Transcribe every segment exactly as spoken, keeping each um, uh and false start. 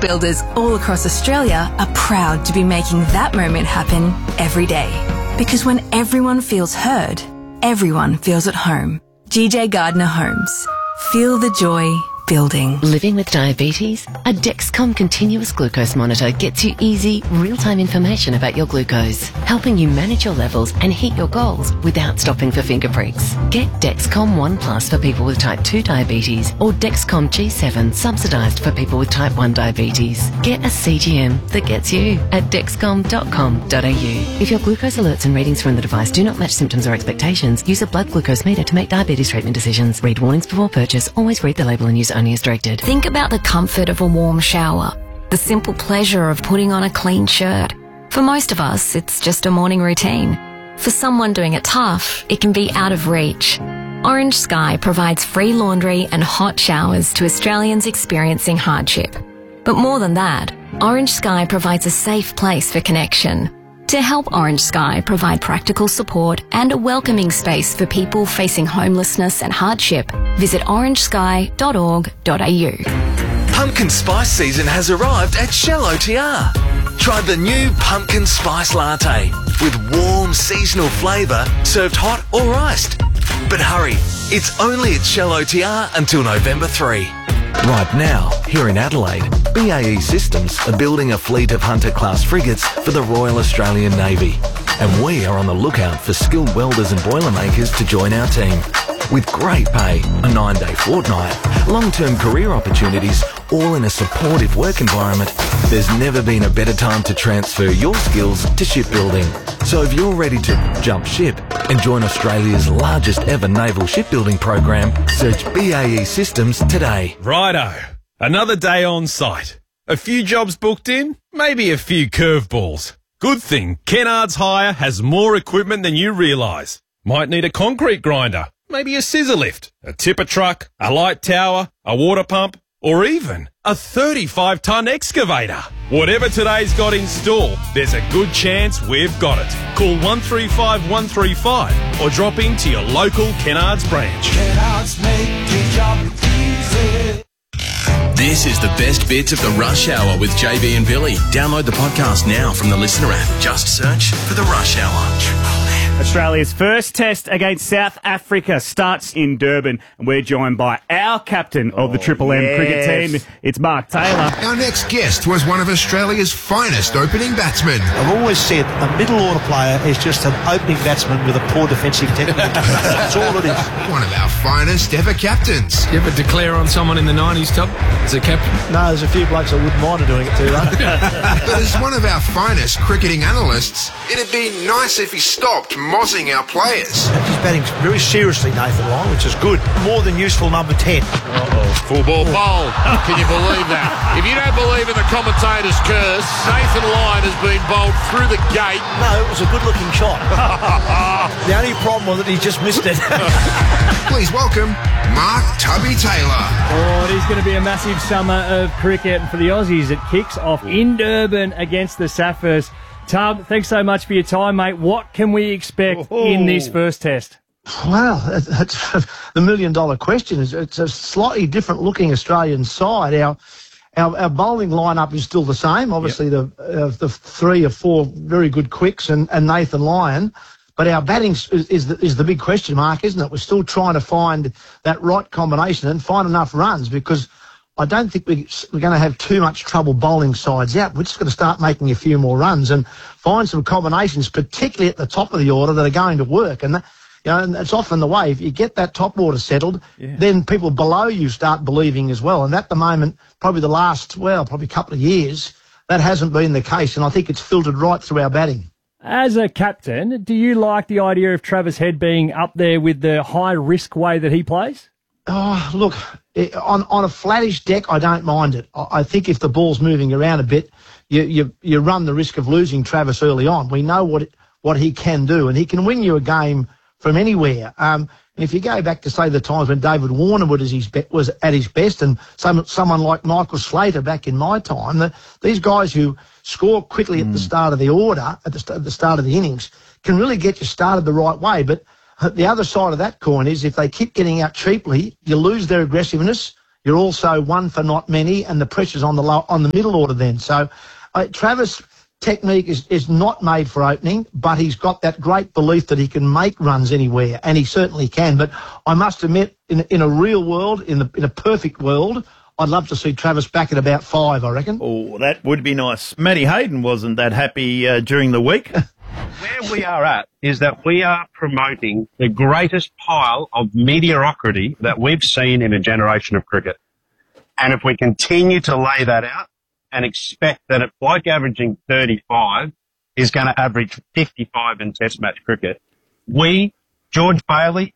builders all across Australia are proud to be making that moment happen every day. Because when everyone feels heard, everyone feels at home. G J Gardner Homes. Feel the joy building. Living with diabetes? A Dexcom continuous glucose monitor gets you easy, real-time information about your glucose, helping you manage your levels and hit your goals without stopping for finger pricks. Get Dexcom One Plus for people with type two diabetes or Dexcom G seven subsidised for people with type one diabetes. Get a C G M that gets you at dexcom dot com dot a u. If your glucose alerts and readings from the device do not match symptoms or expectations, use a blood glucose meter to make diabetes treatment decisions. Read warnings before purchase. Always read the label and use only as directed. Think about the comfort of a warm shower, the simple pleasure of putting on a clean shirt. For most of us, it's just a morning routine. For someone doing it tough, it can be out of reach. Orange Sky provides free laundry and hot showers to Australians experiencing hardship. But more than that, Orange Sky provides a safe place for connection. To help Orange Sky provide practical support and a welcoming space for people facing homelessness and hardship, visit orange sky dot org dot a u. Pumpkin spice season has arrived at Shell O T R. Try the new pumpkin spice latte with warm seasonal flavour served hot or iced. But hurry, it's only at Shell O T R until November third. Right now, here in Adelaide, B A E Systems are building a fleet of Hunter-class frigates for the Royal Australian Navy. And we are on the lookout for skilled welders and boilermakers to join our team. With great pay, a nine-day fortnight, long-term career opportunities, all in a supportive work environment, there's never been a better time to transfer your skills to shipbuilding. So if you're ready to jump ship and join Australia's largest ever naval shipbuilding program, search B A E Systems today. Righto. Another day on site. A few jobs booked in, maybe a few curveballs. Good thing Kennards Hire has more equipment than you realise. Might need a concrete grinder, maybe a scissor lift, a tipper truck, a light tower, a water pump, or even a thirty-five tonne excavator. Whatever today's got in store, there's a good chance we've got it. Call one three five one three five or drop into your local Kennards branch. Kennards make your job easy. This is the best bits of the Rush Hour with J B and Billy. Download the podcast now from the Listener app. Just search for the Rush Hour. Australia's first test against South Africa starts in Durban, and we're joined by our captain of the Triple M yes. cricket team. It's Mark Taylor. Our next guest was one of Australia's finest opening batsmen. I've always said a middle order player is just an opening batsman with a poor defensive technique. That's all it is. One of our finest ever captains. You ever declare on someone in the nineties, Tub, as a captain? No, there's a few blokes I wouldn't mind doing it too, though. But as one of our finest cricketing analysts, it'd be nice if he stopped mossing our players. He's batting very seriously, Nathan Lyon, which is good. More than useful number ten. Uh-oh. Full ball bowled. Can you believe that? If you don't believe in the commentator's curse, Nathan Lyon has been bowled through the gate. No, it was a good-looking shot. The only problem was that he just missed it. Please welcome Mark Tubby Taylor. Oh, it is going to be a massive summer of cricket for the Aussies. It kicks off in Durban against the Saffers. Tub, thanks so much for your time, mate. What can we expect oh. in this first test? Well, that's the million-dollar question. It's a slightly different-looking Australian side. Our, our our bowling lineup is still the same. Obviously, yep. the uh, the three or four very good quicks and, and Nathan Lyon. But our batting is, is, the, is the big question mark, isn't it? We're still trying to find that right combination and find enough runs, because I don't think we, we're going to have too much trouble bowling sides out. We're just going to start making a few more runs and find some combinations, particularly at the top of the order, that are going to work. And that, you know, and it's often the way. If you get that top order settled, yeah. then people below you start believing as well. And at the moment, probably the last, well, probably a couple of years, that hasn't been the case. And I think it's filtered right through our batting. As a captain, do you like the idea of Travis Head being up there with the high-risk way that he plays? Oh, look, on on a flattish deck, I don't mind it. I think if the ball's moving around a bit, you you, you run the risk of losing Travis early on. We know what it, what he can do, and he can win you a game from anywhere. Um, and if you go back to, say, the times when David Warner was, his be- was at his best, and some, someone like Michael Slater back in my time, the, these guys who score quickly mm. at the start of the order, at the, st- at the start of the innings, can really get you started the right way. But the other side of that coin is if they keep getting out cheaply, you lose their aggressiveness, You're also one for not many, and the pressure's on the low, on the middle order then. So uh, Travis' technique is, is not made for opening, but he's got that great belief that he can make runs anywhere, and he certainly can. But I must admit, in, in a real world, in, the, in a perfect world, I'd love to see Travis back at about five, I reckon. Oh, that would be nice. Matty Hayden wasn't that happy uh, during the week. Where we are at is that we are promoting the greatest pile of mediocrity that we've seen in a generation of cricket. And if we continue to lay that out and expect that a bloke averaging thirty-five is going to average fifty-five in Test match cricket, we, George Bailey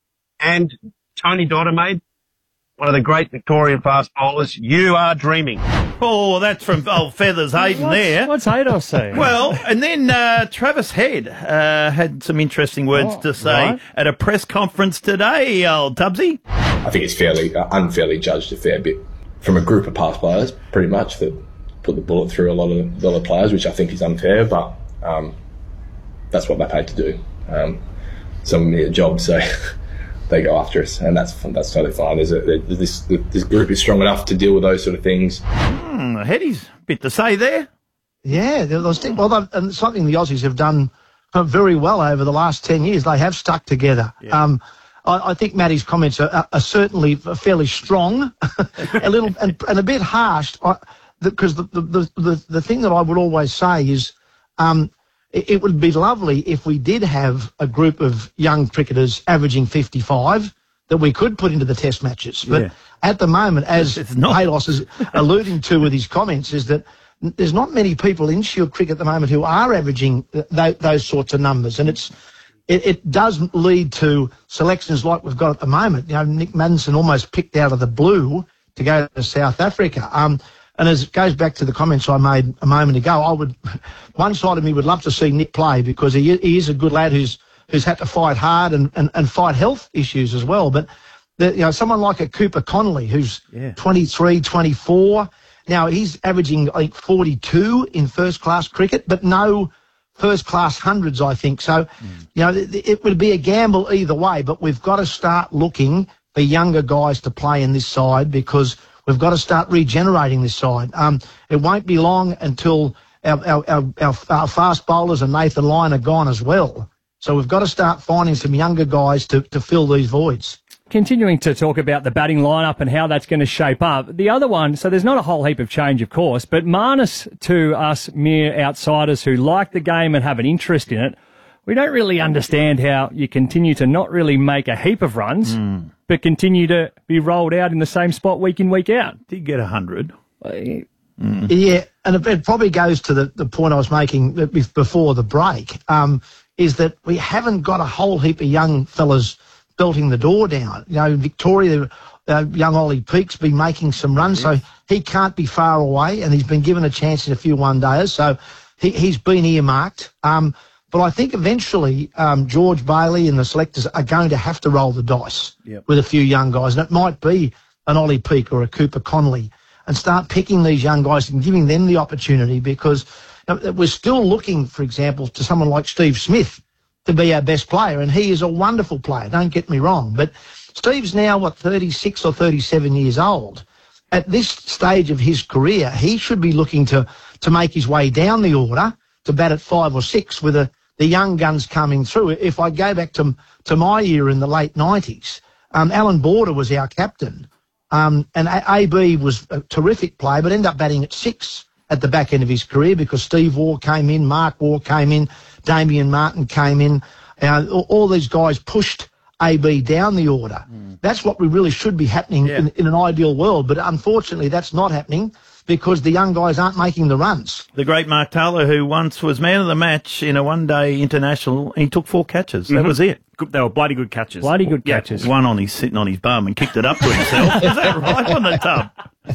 and Tony Dodemaide, one of the great Victorian fast bowlers, you are dreaming. Oh, that's from old Feathers Hayden what's, there. What's Hayden saying? Well, and then uh, Travis Head uh, had some interesting words oh, to say right. at a press conference today, old Tubbsy. I think it's fairly uh, unfairly judged a fair bit from a group of past players, pretty much, that put the bullet through a lot of a lot of players, which I think is unfair, but um, that's what they're paid to do. Um, some of them need a job, so they go after us, and that's that's totally fine. There's a, there's this this group is strong enough to deal with those sort of things. Hmm, Headies, bit to say there. Yeah, there was, well, and something the Aussies have done very well over the last ten years. They have stuck together. Yeah. Um, I, I think Matty's comments are, are certainly fairly strong, a little and, and a bit harsh, because the the, the the the thing that I would always say is. Um, It would be lovely if we did have a group of young cricketers averaging fifty-five that we could put into the Test matches. But yeah. at the moment, as Halos is alluding to with his comments, is that there's not many people in Shield cricket at the moment who are averaging th- those sorts of numbers. And it's it, it does lead to selections like we've got at the moment. You know, Nick Maddinson almost picked out of the blue to go to South Africa. Um, And as it goes back to the comments I made a moment ago, I would, one side of me would love to see Nick play because he, he is a good lad who's who's had to fight hard and, and, and fight health issues as well. But the, you know, someone like a Cooper Connolly who's yeah. twenty-three, twenty-four, now he's averaging I think forty-two in first class cricket, but no first class hundreds, I think. So, mm. you know, it, it would be a gamble either way. But we've got to start looking for younger guys to play in this side because. We've got to start regenerating this side. Um, it won't be long until our, our, our, our, our fast bowlers and Nathan Lyon are gone as well. So we've got to start finding some younger guys to, to fill these voids. Continuing to talk about the batting lineup and how that's going to shape up. The other one, so there's not a whole heap of change, of course, but Marnus, to us mere outsiders who like the game and have an interest in it, we don't really understand how you continue to not really make a heap of runs, mm. but continue to be rolled out in the same spot week in, week out. Did get a hundred. Mm. Yeah, and it, it probably goes to the, the point I was making before the break, um, is that we haven't got a whole heap of young fellas belting the door down. You know, Victoria, uh, young Ollie Peake's been making some runs, yes. so he can't be far away, and he's been given a chance in a few one-dayers, so he, he's been earmarked. Um, But I think eventually um, George Bailey and the selectors are going to have to roll the dice yep. with a few young guys. And it might be an Ollie Peake or a Cooper Connolly and start picking these young guys and giving them the opportunity because you know, we're still looking, for example, to someone like Steve Smith to be our best player. And he is a wonderful player, don't get me wrong. But Steve's now, what, thirty-six or thirty-seven years old. At this stage of his career, he should be looking to, to make his way down the order to bat at five or six with a the young guns coming through. If I go back to to my year in the late nineties, um, Alan Border was our captain, um, and A B was a terrific player, but ended up batting at six at the back end of his career because Steve Waugh came in, Mark Waugh came in, Damien Martin came in. Uh, all, all these guys pushed A B down the order. Mm. That's what we really should be happening yeah. in, in an ideal world, but unfortunately that's not happening. Because the young guys aren't making the runs. The great Mark Taylor, who once was man of the match in a one-day international, he took four catches. That mm-hmm. was it. Good, they were bloody good catches. Bloody good yeah, catches. One on his sitting on his bum and kicked it up to himself. Is that right on the tub?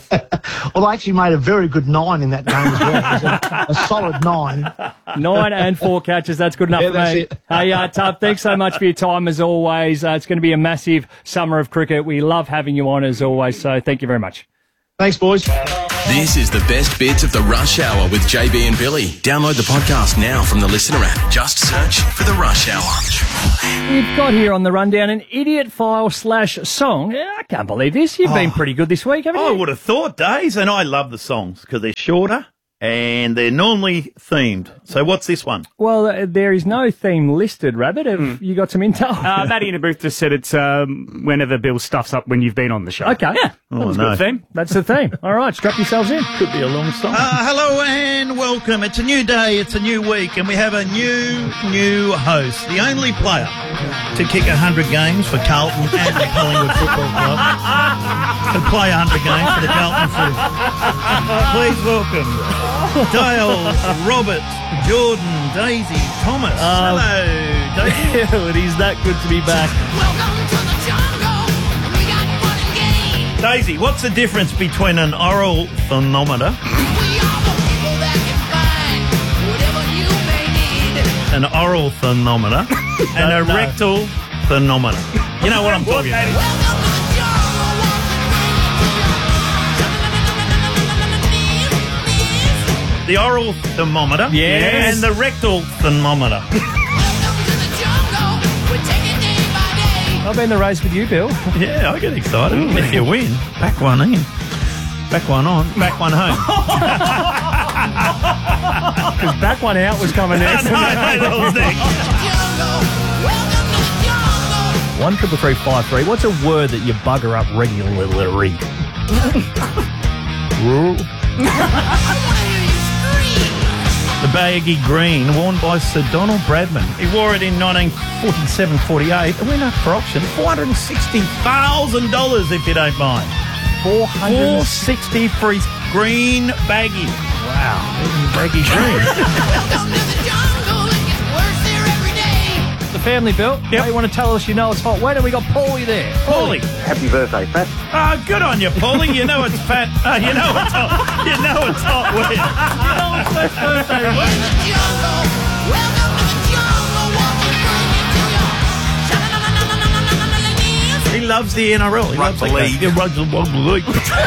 Well, I actually made a very good nine in that game as well. It was a, a solid nine. Nine and four catches. That's good enough yeah, for me. It. Hey, uh, Tub, thanks so much for your time as always. Uh, it's going to be a massive summer of cricket. We love having you on as always. So thank you very much. Thanks, boys. This is the best bits of the Rush Hour with J B and Billy. Download the podcast now from the Listener app. Just search for the Rush Hour. We've got here on the rundown an idiot file slash song. Yeah, I can't believe this. You've been Oh. pretty good this week, haven't you? I would have thought, Days, and I love the songs because they're shorter and they're normally themed. So what's this one? Well, uh, there is no theme listed, Rabbit. Have you got some intel? Uh, Matty in the booth just said it's um, whenever Bill stuffs up when you've been on the show. Okay. Yeah. Oh, That's a no. good theme. That's the theme. All right, strap yourselves in. Could be a long song. Uh, hello and welcome. It's a new day, it's a new week, and we have a new, new host. The only player to kick one hundred games for Carlton and the Collingwood Football Club. To play one hundred games for the Carlton Football. Please welcome Dale, Robert, Jordan, Daisy, Thomas. Oh. Hello, Daisy. It is that good to be back. Daisy, what's the difference between an oral thermometer, an oral thermometer, and a No, no. rectal thermometer? You know what I'm talking about. The oral thermometer Yes. and the rectal thermometer. I've been in the race with you, Bill. Yeah, I get excited. If you win, back one in. Back one on, back one home. Because back one out was coming next. No, no, that was next. One triple three five three. What's a word that you bugger up regularly? The baggy green worn by Sir Donald Bradman. He wore it in nineteen forty-seven forty-eight and went up for auction four hundred sixty thousand dollars if you don't mind. Four four hundred. hundred sixty for his green baggy. Wow, baggy green. The family, Bill. Yep. You want to tell us you know it's hot? Wait, we got Paulie there. Paulie. Happy birthday, Pat. Oh, good on you, Paulie. You know it's fat. Uh, you know it's hot. You know it's hot when. You know it's Pat's birthday when. He loves the N R L. He loves the league. He loves the rugby league.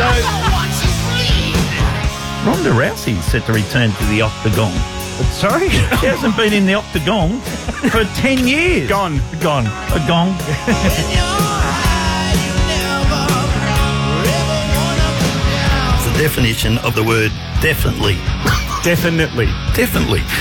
Ronda Rousey's set to return to the octagon. Sorry? She hasn't been in the octagon for ten years. Gone. Gone. A gong. It's the definition of the word definitely. Definitely. Definitely.